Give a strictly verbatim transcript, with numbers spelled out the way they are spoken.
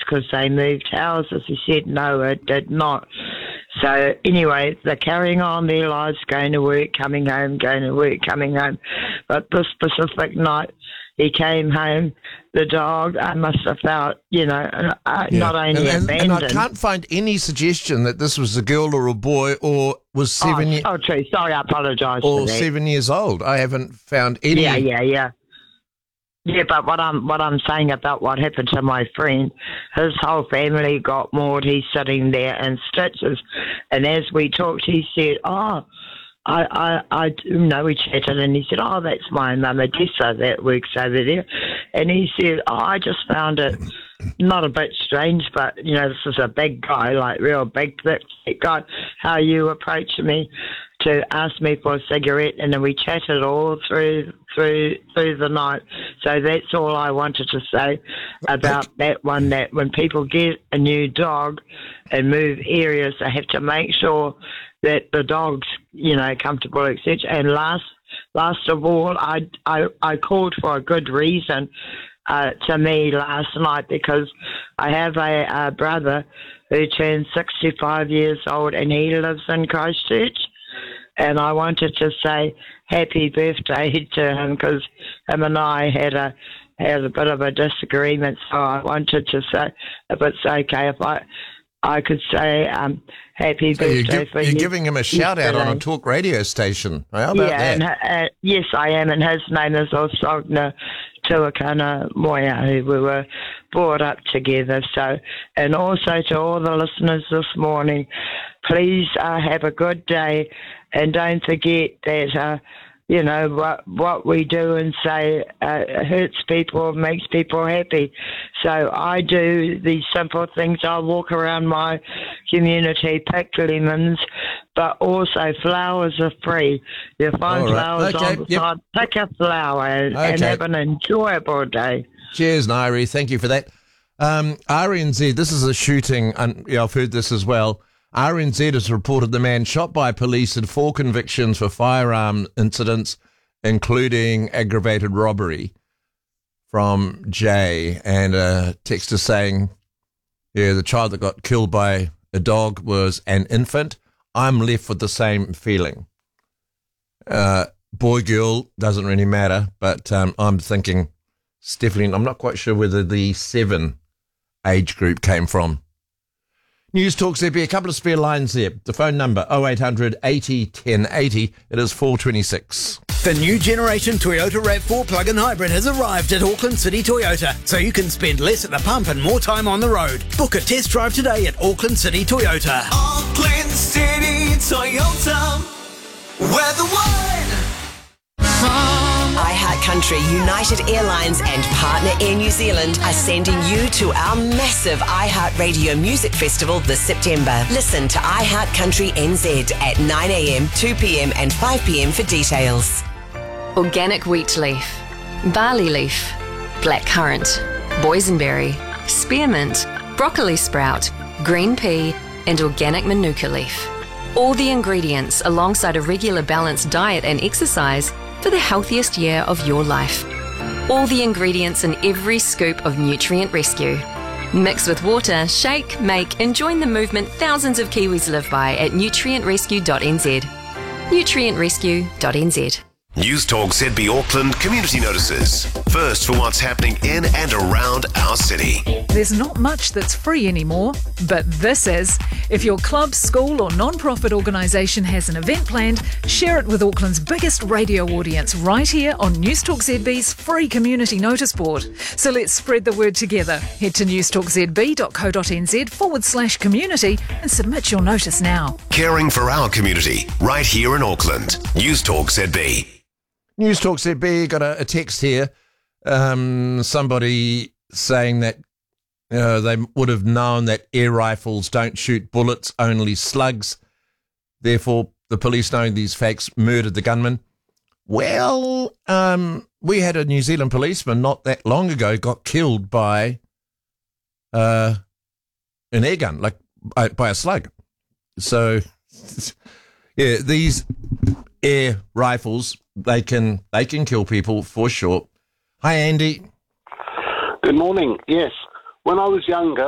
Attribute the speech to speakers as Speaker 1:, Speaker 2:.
Speaker 1: because they moved houses. He said, no, it did not. So anyway, they're carrying on their lives, going to work, coming home, going to work, coming home. But this specific night, he came home, the dog, I must have felt, you know, uh,
Speaker 2: Yeah.
Speaker 1: not only
Speaker 2: and, and,
Speaker 1: abandoned.
Speaker 2: and I can't find any suggestion that this was a girl or a boy or was seven,
Speaker 1: oh,
Speaker 2: ye-
Speaker 1: oh, true. Sorry, I apologise
Speaker 2: or
Speaker 1: for that.
Speaker 2: seven years old. I haven't found any.
Speaker 1: Yeah, yeah, yeah. Yeah, but what I'm what I'm saying about what happened to my friend, his whole family got mauled. He's sitting there in stitches, and as we talked, he said, "Oh, I, I, I, you know, we chatted, and he said, oh, that's my mum, Odessa, that works over there," and he said, oh, I just found it not a bit strange, but you know, this is a big guy, like real big, thick guy. How you approached me to ask me for a cigarette, and then we chatted all through through through the night. So that's all I wanted to say about that one, that when people get a new dog and move areas, they have to make sure that the dog's, you know, comfortable, et cetera. And last last of all, I, I, I called for a good reason uh, to me last night, because I have a, a brother who turned sixty-five years old, and he lives in Christchurch. And I wanted to say happy birthday to him, because him and I had a had a bit of a disagreement. So I wanted to say, if it's okay, if I I could say um, happy
Speaker 2: So you're,
Speaker 1: birthday
Speaker 2: gi-
Speaker 1: for
Speaker 2: you're
Speaker 1: you.
Speaker 2: giving him a shout out on a
Speaker 1: yesterday.
Speaker 2: talk radio station. How about
Speaker 1: Yeah,
Speaker 2: that?
Speaker 1: and uh, yes, I am, and his name is Osogna Tuakana Moya, who we were brought up together. So, and also to all the listeners this morning, please uh, have a good day, and don't forget that uh, you know what what we do and say uh, hurts people, makes people happy. So I do these simple things. I walk around my community, pick lemons, but also flowers are free. You find
Speaker 2: All right.
Speaker 1: flowers
Speaker 2: Okay.
Speaker 1: on the
Speaker 2: Yep.
Speaker 1: side, pick a flower and, and
Speaker 2: Okay.
Speaker 1: have an enjoyable day.
Speaker 2: Cheers, Nairi. Thank you for that. Um, R N Z, this is a shooting, and yeah, I've heard this as well. R N Z has reported the man shot by police had four convictions for firearm incidents, including aggravated robbery, from Jay. And a text is saying, yeah, the child that got killed by a dog was an infant. I'm left with the same feeling. Uh, boy, girl, doesn't really matter, but um, I'm thinking, Stephanie, I'm not quite sure whether the seven age group came from. News Talks, there'll be a couple of spare lines there. The phone number, oh eight hundred eighty ten eighty. It is four twenty-six.
Speaker 3: The new generation Toyota RAV four plug-in hybrid has arrived at Auckland City Toyota, so you can spend less at the pump and more time on the road. Book a test drive today at Auckland City Toyota.
Speaker 4: Auckland City Toyota, we're the one.
Speaker 5: iHeartCountry, United Airlines and partner Air New Zealand are sending you to our massive iHeartRadio Music Festival this September. Listen to iHeartCountry N Z at nine a.m, two p.m. and five p.m. for details.
Speaker 6: Organic wheat leaf, barley leaf, blackcurrant, boysenberry, spearmint, broccoli sprout, green pea, and organic manuka leaf. All the ingredients alongside a regular balanced diet and exercise for the healthiest year of your life. All the ingredients in every scoop of Nutrient Rescue. Mix with water, shake, make, and join the movement thousands of Kiwis live by at nutrient rescue dot n z. nutrient rescue dot n z.
Speaker 7: News Talk Z B Auckland community notices. First for what's happening in and around our city.
Speaker 8: There's not much that's free anymore, but this is. If your club, school or non-profit organisation has an event planned, share it with Auckland's biggest radio audience right here on News Talk Z B's free community notice board. So let's spread the word together. Head to newstalkzb.co.nz forward slash community and submit your notice now.
Speaker 7: Caring for our community right here in Auckland. News Talk Z B.
Speaker 2: News Talk Z B, got a, a text here. Um, somebody saying that uh, they would have known that air rifles don't shoot bullets, only slugs. Therefore, the police, knowing these facts, murdered the gunman. Well, um, we had a New Zealand policeman not that long ago got killed by uh, an air gun, like by, by a slug. So, yeah, these air rifles, they can they can kill people for sure. Hi, Andy.
Speaker 9: Good morning. Yes, when I was younger,